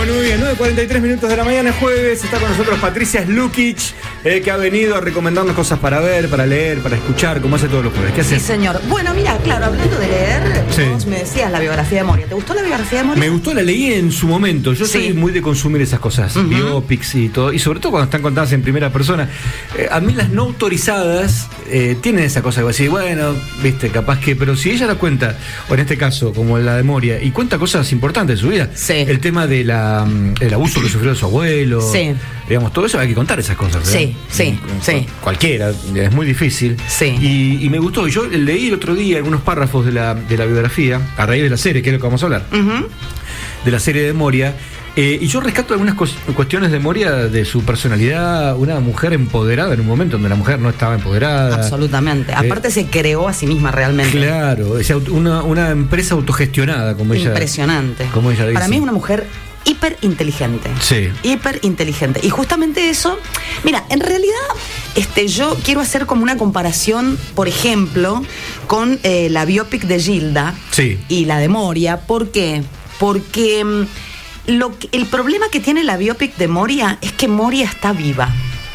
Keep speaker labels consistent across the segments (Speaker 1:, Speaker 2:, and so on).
Speaker 1: Bueno, muy bien, 9:43 minutos de la mañana, jueves. Está con nosotros Patricia Slukic, que ha venido a recomendarnos cosas para ver, para leer, para escuchar, como hace todos los jueves. ¿Qué haces?
Speaker 2: Sí, señor. Bueno, mira, claro, hablando de leer,
Speaker 1: Sí.
Speaker 2: vos me decías la biografía de Moria. ¿Te gustó la biografía de Moria?
Speaker 1: Me gustó, la leí en su momento. Yo soy muy de consumir esas cosas, biopics y todo, y sobre todo cuando están contadas en primera persona. A mí las no autorizadas tienen esa cosa que decir, bueno, viste, capaz que, pero si ella la cuenta, o en este caso, como la de Moria, y cuenta cosas importantes de su vida,
Speaker 2: Sí.
Speaker 1: el tema de el abuso que sufrió de su abuelo,
Speaker 2: Sí.
Speaker 1: digamos, todo eso hay que contar esas cosas, ¿verdad?
Speaker 2: Sí.
Speaker 1: Cualquiera, es muy difícil.
Speaker 2: Sí.
Speaker 1: Y me gustó. Yo leí el otro día algunos párrafos de la biografía, a raíz de la serie, que es lo que vamos a hablar, de la serie de Moria. Y yo rescato algunas cuestiones de Moria, de su personalidad, una mujer empoderada en un momento donde la mujer no estaba empoderada.
Speaker 2: Absolutamente. Aparte se creó a sí misma realmente.
Speaker 1: Claro, una empresa autogestionada, como ella.
Speaker 2: Impresionante.
Speaker 1: Como ella dice.
Speaker 2: Para mí es una mujer hiper inteligente.
Speaker 1: Sí.
Speaker 2: Hiper inteligente. Y justamente eso, mira, en realidad, yo quiero hacer como una comparación, por ejemplo, con la biopic de Gilda y la de Moria. ¿Por qué? Porque el problema que tiene la biopic de Moria es que Moria está viva.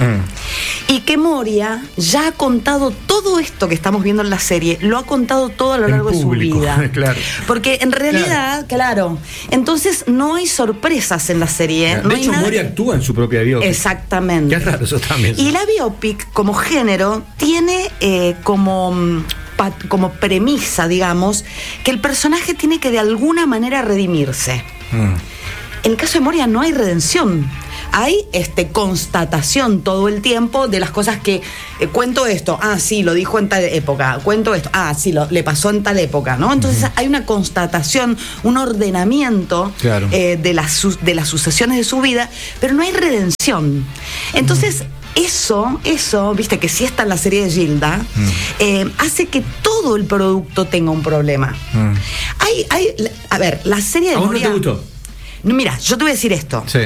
Speaker 2: Y que Moria ya ha contado todo esto que estamos viendo en la serie, lo ha contado todo a lo largo de su vida.
Speaker 1: Claro.
Speaker 2: Porque en realidad, claro, entonces no hay sorpresas en la serie.
Speaker 1: De hecho, Moria actúa en su propia biopic.
Speaker 2: Exactamente.
Speaker 1: Qué raro eso también.
Speaker 2: Y la biopic, como género, tiene como premisa, digamos, que el personaje tiene que de alguna manera redimirse. En el caso de Moria no hay redención. Hay constatación todo el tiempo de las cosas que cuento esto, sí, lo dijo en tal época, cuento esto, sí, le pasó en tal época, ¿no? Entonces hay una constatación, un ordenamiento de las sucesiones de su vida, pero no hay redención. Entonces eso, viste que sí está en la serie de Gilda, hace que todo el producto tenga un problema. A ver, la serie de Moria.
Speaker 1: ¿A vos no te gustó?
Speaker 2: Mira, yo te voy a decir esto.
Speaker 1: Sí.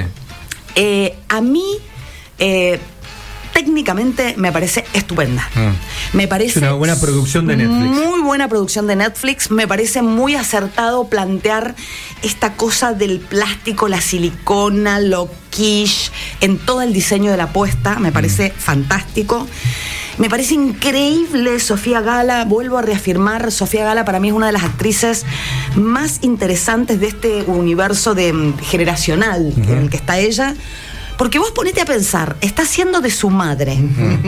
Speaker 2: A mí, técnicamente, me parece estupenda. Me parece.
Speaker 1: Es una buena producción de Netflix.
Speaker 2: Muy buena producción de Netflix. Me parece muy acertado plantear esta cosa del plástico, la silicona, lo quiche, en todo el diseño de la puesta. Me parece fantástico. Me parece increíble Sofía Gala. Vuelvo a reafirmar, Sofía Gala para mí es una de las actrices más interesantes de este universo generacional en el que está ella. Porque vos ponete a pensar, está haciendo de su madre.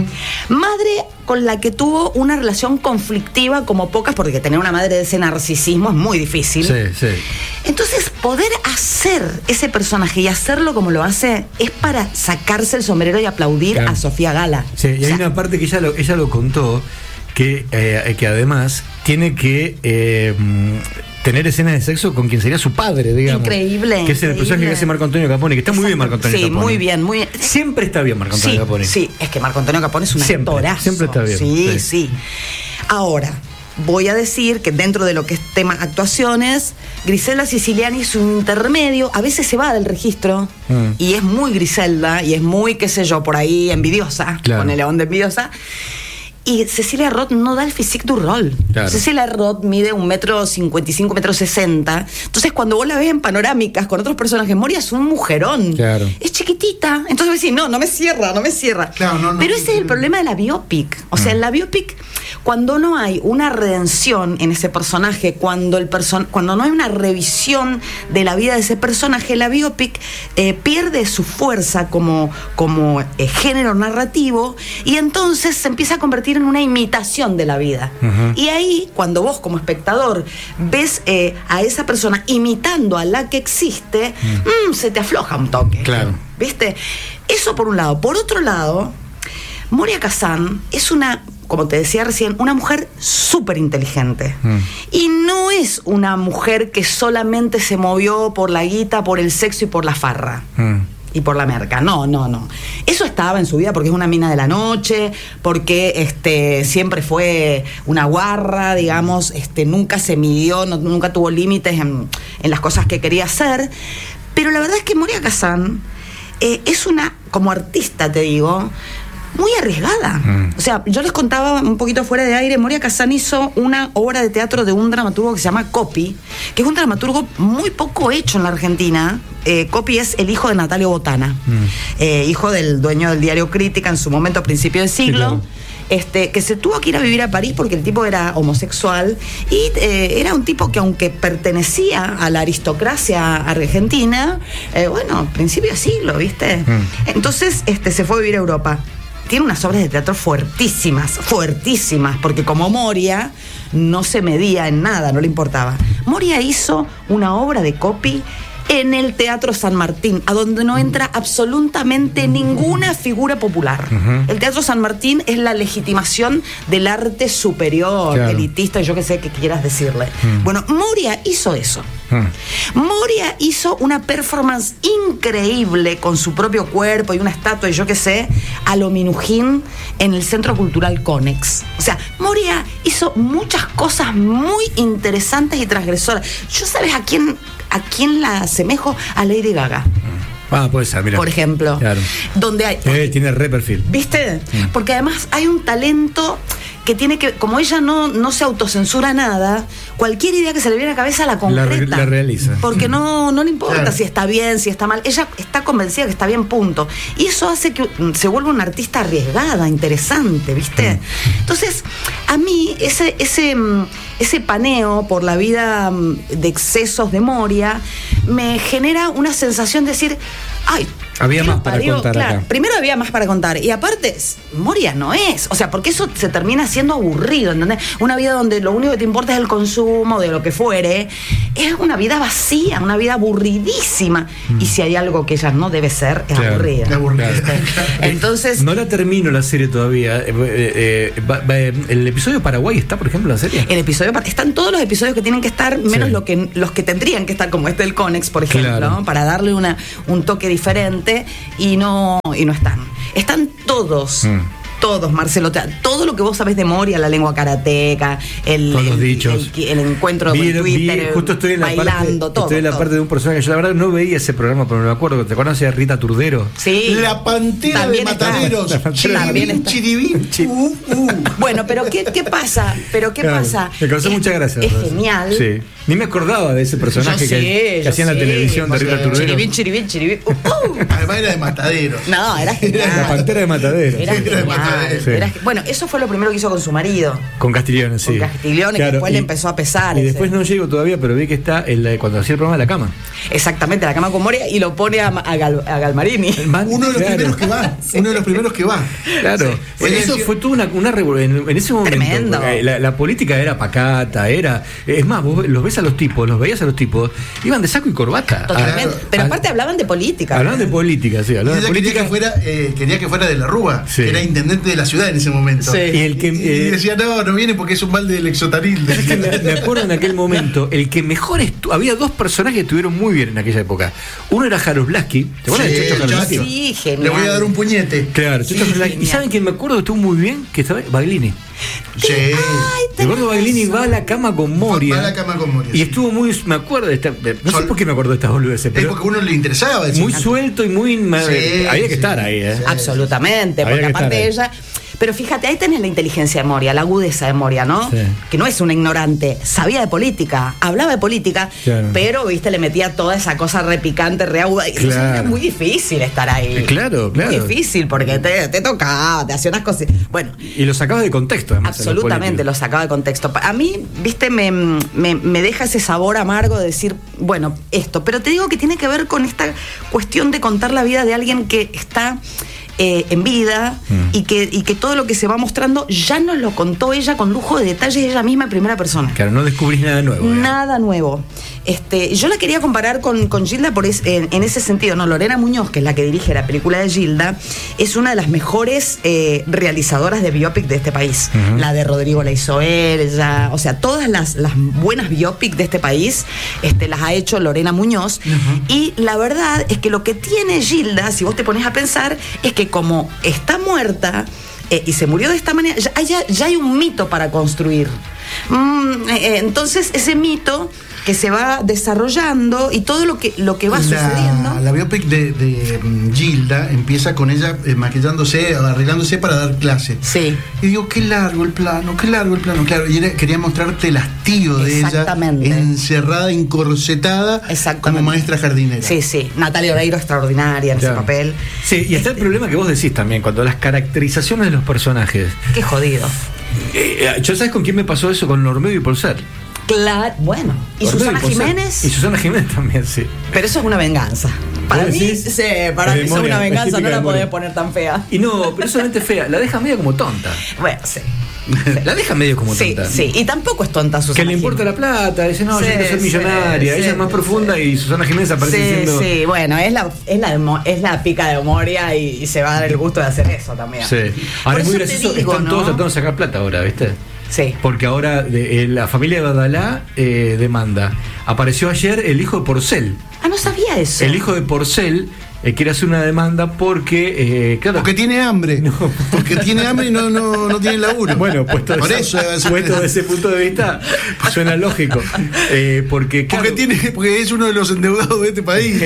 Speaker 2: Madre con la que tuvo una relación conflictiva como pocas, porque tener una madre de ese narcisismo es muy difícil.
Speaker 1: Sí.
Speaker 2: Entonces, poder hacer ese personaje y hacerlo como lo hace es para sacarse el sombrero y aplaudir a Sofía Gala.
Speaker 1: Sí, y hay una parte que ella lo contó, que además tiene que tener escenas de sexo con quien sería su padre, digamos.
Speaker 2: Increíble.
Speaker 1: Que es el personaje que hace Marco Antonio Capone, que está muy bien Marco Antonio Capone.
Speaker 2: Sí, muy bien, muy bien.
Speaker 1: Siempre está bien Marco Antonio Capone.
Speaker 2: Sí, es que Marco Antonio Capone es un actorazo.
Speaker 1: Siempre está bien.
Speaker 2: Sí. Ahora, voy a decir que dentro de lo que es tema actuaciones, Griselda Siciliani es un intermedio, a veces se va del registro y es muy Griselda y es muy, qué sé yo, por ahí envidiosa, con el león de envidiosa. Y Cecilia Roth no da el physique du rol. Claro. Cecilia Roth mide 1,55 m, 1,60 m. Entonces, cuando vos la ves en panorámicas con otros personajes, Moria es un mujerón.
Speaker 1: Claro.
Speaker 2: Es chiquitita. Entonces vos decís, no me cierra. Claro, no, pero ese es el problema de la biopic. O sea, en la biopic, cuando no hay una redención en ese personaje, cuando no hay una revisión de la vida de ese personaje, la biopic pierde su fuerza como género narrativo y entonces se empieza a convertir en una imitación de la vida. Y ahí, cuando vos como espectador ves a esa persona imitando a la que existe, se te afloja un toque.
Speaker 1: Claro.
Speaker 2: ¿Viste? Eso por un lado. Por otro lado, Moria Kazan es como te decía recién, una mujer súper inteligente. Y no es una mujer que solamente se movió por la guita, por el sexo y por la farra. Y por la merca. No. Eso estaba en su vida porque es una mina de la noche, porque siempre fue una guarra, digamos, nunca se midió, nunca tuvo límites en las cosas que quería hacer. Pero la verdad es que Moria Kazan es como artista, te digo, muy arriesgada. O sea, yo les contaba un poquito fuera de aire, Moria Kazan hizo una obra de teatro de un dramaturgo que se llama Coppi, que es un dramaturgo muy poco hecho en la Argentina. Coppi es el hijo de Natalio Botana, hijo del dueño del diario Crítica en su momento a principio del siglo. Sí, claro. Que se tuvo que ir a vivir a París porque el tipo era homosexual y era un tipo que, aunque pertenecía a la aristocracia argentina, bueno, principio de siglo, ¿viste? Entonces se fue a vivir a Europa. Tiene unas obras de teatro fuertísimas, porque como Moria no se medía en nada, no le importaba. Moria hizo una obra de Coppi en el Teatro San Martín, a donde no entra absolutamente ninguna figura popular. El Teatro San Martín es la legitimación del arte superior, claro, elitista, yo qué sé qué quieras decirle. Bueno, Moria hizo eso. Moria hizo una performance increíble con su propio cuerpo y una estatua y yo qué sé, a lo Minujín en el Centro Cultural Conex. O sea, Moria hizo muchas cosas muy interesantes y transgresoras. ¿Yo sabes a quién la asemejo? A Lady Gaga.
Speaker 1: Puede ser, mira.
Speaker 2: Por ejemplo.
Speaker 1: Claro.
Speaker 2: Donde hay.
Speaker 1: Tiene re perfil.
Speaker 2: ¿Viste? Porque además hay un talento que tiene que, como ella no se autocensura nada, cualquier idea que se le viene a la cabeza la concreta.
Speaker 1: La realiza.
Speaker 2: Porque no le importa si está bien, si está mal. Ella está convencida que está bien, punto. Y eso hace que se vuelva una artista arriesgada, interesante, ¿viste? Entonces, a mí, ese paneo por la vida de excesos de Moria me genera una sensación de decir, ay,
Speaker 1: había más para contar,
Speaker 2: claro,
Speaker 1: acá.
Speaker 2: Primero había más para contar. Y aparte, Moria no es. O sea, porque eso se termina siendo aburrido, ¿entendés? Una vida donde lo único que te importa es el consumo de lo que fuere. Es una vida vacía, una vida aburridísima. Y si hay algo que ella no debe ser, es aburrida. Entonces.
Speaker 1: No la termino la serie todavía. ¿El episodio Paraguay está, por ejemplo, en la serie?
Speaker 2: El episodio están todos los episodios que tienen que estar, menos los que tendrían que estar, como del Conex, por ejemplo, claro, para darle un toque diferente. Y no están. Están todos. Todos, Marcelo, todo lo que vos sabés de Moria, la lengua karateca,
Speaker 1: todos los dichos,
Speaker 2: el encuentro con Twitter,
Speaker 1: justo estoy en
Speaker 2: bailando,
Speaker 1: todo. Estoy en la parte de un personaje. Yo la verdad no veía ese programa, pero me acuerdo. ¿Te acuerdas de Rita Turdero?
Speaker 2: Sí.
Speaker 3: La Pantera también de Mataderos. Chiribín.
Speaker 2: Bueno, pero ¿qué pasa? Pasa?
Speaker 1: Me causó mucha gracia.
Speaker 2: Es genial.
Speaker 1: Sí. Ni me acordaba de ese personaje que hacía en la televisión de Rita Turdero.
Speaker 2: Chiribín.
Speaker 3: Además era de Mataderos.
Speaker 2: No, era genial.
Speaker 1: La Pantera de Mataderos.
Speaker 2: Era genial. Sí. Bueno, eso fue lo primero que hizo con su marido.
Speaker 1: Con Castiglione, sí.
Speaker 2: Con Castiglione, claro, que después le empezó a pesar.
Speaker 1: Y después no llego todavía, pero vi que está cuando hacía el programa de La Cama.
Speaker 2: Exactamente, La Cama con Moria, y lo pone a Galmarini.
Speaker 3: Uno de los primeros que va. Uno de los primeros que va.
Speaker 1: Claro. Sí. Eso fue toda una revolución. En ese momento.
Speaker 2: Tremendo.
Speaker 1: La política era pacata, es más, vos veías a los tipos, iban de saco y corbata.
Speaker 2: Totalmente. Pero aparte hablaban de política.
Speaker 1: Hablaban de política, sí.
Speaker 3: Hablaban de política. Quería que fuera de la Rúa, que era intendente de la ciudad en ese momento.
Speaker 1: Sí. Y
Speaker 3: decía, no viene porque es un mal del exotaril.
Speaker 1: Me acuerdo en aquel momento, el que mejor había dos personajes que estuvieron muy bien en aquella época. Uno era Jaroslavski. ¿Te acuerdas de Chocho Jaroslavski?
Speaker 2: Sí, genial.
Speaker 3: Le voy a dar un puñete.
Speaker 1: Claro, Chocho Jaroslavski. ¿Y saben quién me acuerdo que estuvo muy bien? Que estaba Baglini.
Speaker 3: Sí.
Speaker 1: Eduardo Baglini va a La Cama con Moria.
Speaker 3: Va a La Cama con Moria.
Speaker 1: Y estuvo muy, me acuerdo de no sé por qué me acuerdo de estas boludeces.
Speaker 3: Es porque a uno le interesaba.
Speaker 1: Muy suelto y muy. Había que estar ahí, ¿eh?
Speaker 2: Absolutamente, porque aparte de ella. Pero fíjate, ahí tenés la inteligencia de Moria, la agudeza de Moria, ¿no? Sí. Que no es una ignorante, sabía de política, hablaba de política, claro, pero, viste, le metía toda esa cosa repicante, reaguda. Claro. Es muy difícil estar ahí.
Speaker 1: Claro.
Speaker 2: Muy difícil, porque te tocaba, te hacía unas cosas. Bueno.
Speaker 1: Y lo sacaba de contexto, además.
Speaker 2: Absolutamente, lo sacaba de contexto. A mí, viste, me deja ese sabor amargo de decir, bueno, esto. Pero te digo que tiene que ver con esta cuestión de contar la vida de alguien que está en vida y que todo lo que se va mostrando ya nos lo contó ella con lujo de detalles ella misma en primera persona.
Speaker 1: Claro, no descubrís nada nuevo.
Speaker 2: Nada nuevo. Yo la quería comparar con Gilda en ese sentido, ¿no? Lorena Muñoz, que es la que dirige la película de Gilda, es una de las mejores realizadoras de biopic de este país. La de Rodrigo la hizo ella, o sea, todas las buenas biopic de este país las ha hecho Lorena Muñoz. Y la verdad es que lo que tiene Gilda, si vos te pones a pensar, es que como está muerta y se murió de esta manera, ya hay un mito para construir. Entonces ese mito que se va desarrollando y todo lo que va sucediendo.
Speaker 3: La biopic de Gilda empieza con ella maquillándose, arreglándose para dar clase.
Speaker 2: Sí.
Speaker 3: Y digo, qué largo el plano. Claro, y quería mostrarte el hastío de ella, encerrada, encorsetada, como maestra jardinera.
Speaker 2: Sí. Natalia Oreiro extraordinaria en ese papel.
Speaker 1: Sí, y está el problema que vos decís también, cuando las caracterizaciones de los personajes.
Speaker 2: Qué jodido.
Speaker 1: ¿Yo sabes con quién me pasó eso? Con Olmedo y Porcel.
Speaker 2: Claro, bueno. ¿Y Susana Jiménez?
Speaker 1: Y Susana Jiménez también, sí.
Speaker 2: Pero eso es una venganza. Para mí es una venganza, no la podés poner tan fea.
Speaker 1: Y no, pero es solamente fea, la deja medio como tonta.
Speaker 2: Bueno, sí.
Speaker 1: La deja medio como tonta.
Speaker 2: Sí, y tampoco es tonta Susana.
Speaker 1: Que le importa la plata, dice, no, yo quiero ser millonaria. Ella es más profunda y Susana Jiménez aparece diciendo.
Speaker 2: Sí, bueno, es la pica de Moria y se va a dar el gusto de hacer eso también.
Speaker 1: Sí. Ahora es muy gracioso, están todos tratando de sacar plata ahora, ¿viste?
Speaker 2: Sí.
Speaker 1: Porque ahora la familia de Badalá demanda. Apareció ayer el hijo de Porcel.
Speaker 2: Ah, no sabía eso.
Speaker 1: El hijo de Porcel quiere hacer una demanda porque claro,
Speaker 3: porque tiene hambre. No. Porque tiene hambre y no tiene laburo.
Speaker 1: Bueno, puesto de ese punto de vista suena lógico. Porque
Speaker 3: es uno de los endeudados de este país.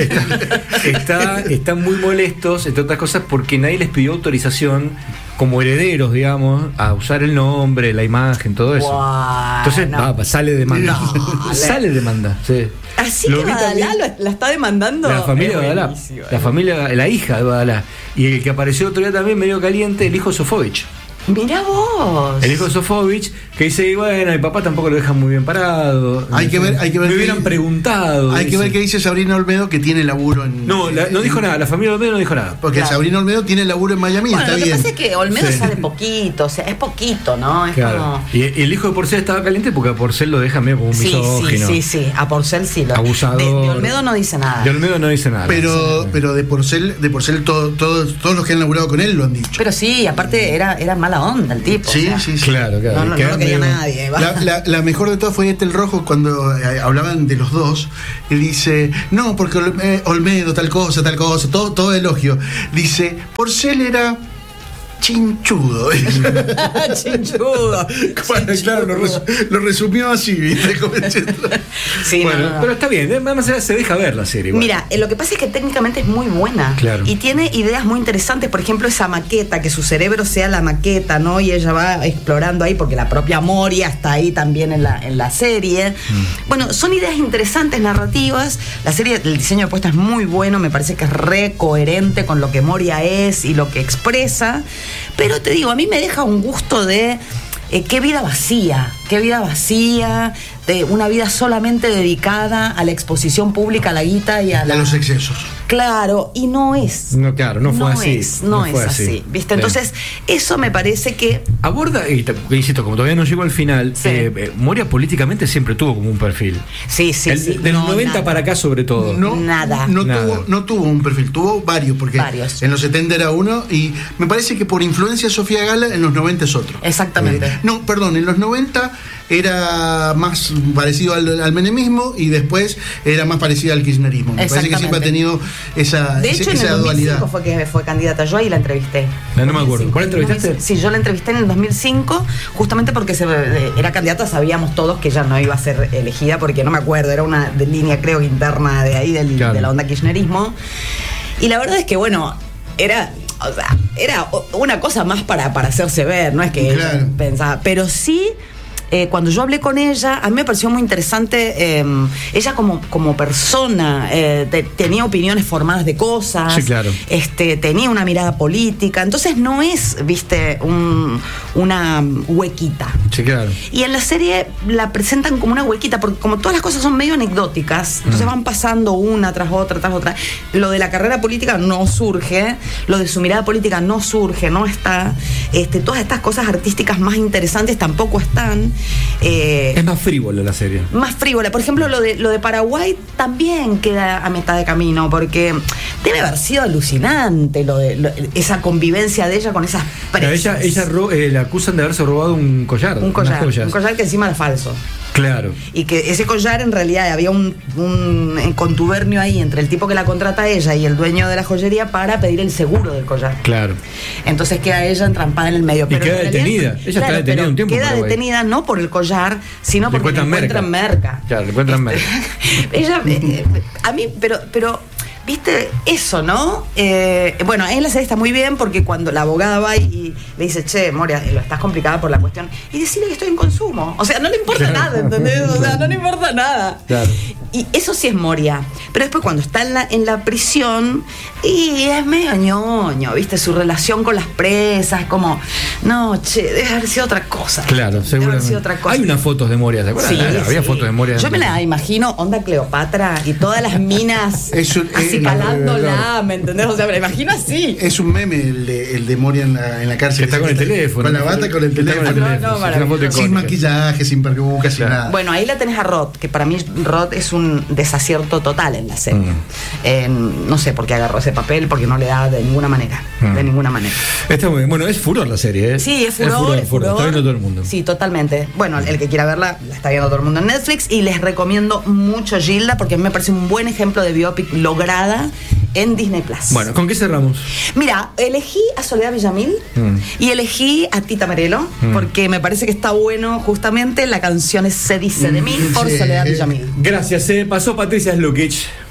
Speaker 1: Están muy molestos, entre otras cosas, porque nadie les pidió autorización como herederos, digamos, a usar el nombre, la imagen, todo eso. Wow, entonces sale demanda. Sale demanda, sí.
Speaker 2: Así que Badalá la está demandando.
Speaker 1: La familia de Badalá. La hija de Badalá. Y el que apareció otro día también medio caliente, el hijo de Sofovich.
Speaker 2: Mirá vos.
Speaker 1: El hijo de Sofovich, que dice, bueno, mi papá tampoco lo deja muy bien parado.
Speaker 3: Hay que ver.
Speaker 1: Me hubieran preguntado.
Speaker 3: Hay que ver qué dice Sabrina Olmedo, que tiene laburo en.
Speaker 1: No dijo nada, la familia Olmedo no dijo nada.
Speaker 3: Porque Sabrina Olmedo tiene laburo en Miami,
Speaker 2: bueno,
Speaker 3: está bien.
Speaker 2: Lo que pasa es que Olmedo sale poquito, o sea, es poquito, ¿no? Es como.
Speaker 1: Y el hijo de Porcel estaba caliente porque a Porcel lo deja medio como un misógino.
Speaker 2: Sí, a Porcel sí.
Speaker 1: Abusador.
Speaker 2: De Olmedo no dice nada.
Speaker 1: De Olmedo no dice nada.
Speaker 3: Pero de Porcel todos los que han laburado con él lo han dicho.
Speaker 2: Pero sí, aparte era mala onda el tipo.
Speaker 3: Sí.
Speaker 1: Claro.
Speaker 2: No lo quería nadie.
Speaker 3: La mejor de todo fue el Rojo cuando hablaban de los dos. Y dice, no, porque Olmedo, tal cosa, todo elogio. Dice, Porcel era chinchudo.
Speaker 2: Chinchudo.
Speaker 3: Claro, lo resumió así, ¿viste?
Speaker 2: Sí,
Speaker 1: bueno, pero está bien, además se deja ver la serie. Igual.
Speaker 2: Mira, lo que pasa es que técnicamente es muy buena.
Speaker 1: Claro.
Speaker 2: Y tiene ideas muy interesantes, por ejemplo, esa maqueta, que su cerebro sea la maqueta, ¿no? Y ella va explorando ahí, porque la propia Moria está ahí también en la serie. Bueno, son ideas interesantes, narrativas. La serie, el diseño de puesta es muy bueno, me parece que es re coherente con lo que Moria es y lo que expresa. Pero te digo, a mí me deja un gusto de qué vida vacía, de una vida solamente dedicada a la exposición pública, a la guita y a
Speaker 3: los excesos.
Speaker 2: Claro, y no es.
Speaker 1: No, claro, no fue así.
Speaker 2: No es así, ¿viste? Entonces, eso me parece que
Speaker 1: aborda, insisto, como todavía no llegó al final, Moria políticamente siempre tuvo como un perfil.
Speaker 2: Sí.
Speaker 1: De los 90 para acá, sobre todo.
Speaker 3: No tuvo un perfil, tuvo varios, porque en los 70 era uno, y me parece que por influencia de Sofía Gala, en los 90 es otro.
Speaker 2: Exactamente.
Speaker 3: En los 90 era más parecido al menemismo y después era más parecido al kirchnerismo. Me parece que siempre ha tenido esa dualidad.
Speaker 2: De hecho, en el 2005 fue que fue candidata. Yo ahí la entrevisté.
Speaker 1: No me acuerdo. ¿Cuál entrevistaste?
Speaker 2: Sí, yo la entrevisté en el 2005, justamente porque era candidata, sabíamos todos que ella no iba a ser elegida, porque no me acuerdo, era una línia, creo, interna de ahí, de la onda kirchnerismo. Y la verdad es que, bueno, era una cosa más para hacerse ver, no es que ella pensaba, pero sí. Cuando yo hablé con ella, a mí me pareció muy interesante ella como persona, tenía opiniones formadas de cosas,
Speaker 1: sí, claro.
Speaker 2: Tenía una mirada política, entonces no es, viste, una huequita.
Speaker 1: Sí, claro.
Speaker 2: Y en la serie la presentan como una huequita, porque como todas las cosas son medio anecdóticas, entonces van pasando una tras otra. Lo de la carrera política no surge, lo de su mirada política no surge, no está. Todas estas cosas artísticas más interesantes tampoco están.
Speaker 1: Es más frívola la serie.
Speaker 2: Más frívola. Por ejemplo, lo de Paraguay también queda a mitad de camino, porque debe haber sido alucinante esa convivencia de ella con esas presas.
Speaker 1: Ella la acusan de haberse robado un collar.
Speaker 2: Un collar que encima era falso.
Speaker 1: Claro.
Speaker 2: Y que ese collar en realidad había un contubernio ahí entre el tipo que la contrata a ella y el dueño de la joyería para pedir el seguro del collar.
Speaker 1: Claro.
Speaker 2: Entonces queda ella entrampada en el medio.
Speaker 1: Y queda detenida. Ella está detenida un tiempo.
Speaker 2: Queda detenida no por el collar, sino porque le encuentran merca.
Speaker 1: Claro, le encuentran merca.
Speaker 2: Ella, a mí, pero viste eso, ¿no? Bueno, en la serie está muy bien porque cuando la abogada va y le dice, che, Moria, lo estás complicada por la cuestión, y decirle que estoy en consumo. O sea, no le importa nada, ¿entendés? O sea, no le importa nada.
Speaker 1: Claro.
Speaker 2: Y eso sí es Moria. Pero después cuando está en la prisión, y es medio ñoño, ¿viste? Su relación con las presas, como, no, che, debe haber sido otra cosa.
Speaker 1: Claro, seguramente. Hay unas fotos de Moria, ¿te acuerdas?
Speaker 2: Sí,
Speaker 1: había fotos de Moria.
Speaker 2: Yo me la imagino, onda Cleopatra, y todas las minas acicalándola, ¿me entendés? O sea, me la imagino así.
Speaker 3: Es un meme el de Moria en la cárcel.
Speaker 1: Que está con el teléfono.
Speaker 3: Con la bata, con el teléfono. Sin maquillaje, sin percuca, sin nada.
Speaker 2: Bueno, ahí la tenés a Rod, que para mí Rod es un desacierto total en la serie. No sé por qué agarró ese papel, porque no le da de ninguna manera. De ninguna manera.
Speaker 1: Está muy bien. Bueno, es furor la serie, ¿eh?
Speaker 2: Sí, es furor.
Speaker 1: Está viendo todo el mundo.
Speaker 2: Sí, totalmente. Bueno, el que quiera verla, la está viendo todo el mundo en Netflix. Y les recomiendo mucho Gilda, porque a mí me parece un buen ejemplo de biopic lograda en Disney Plus.
Speaker 1: Bueno, ¿con qué cerramos?
Speaker 2: Mira, elegí a Soledad Villamil y elegí a Tita Merelo, porque me parece que está bueno justamente la canción Se dice de mí por Soledad Villamil.
Speaker 1: Gracias, pasó Patricia Slukic.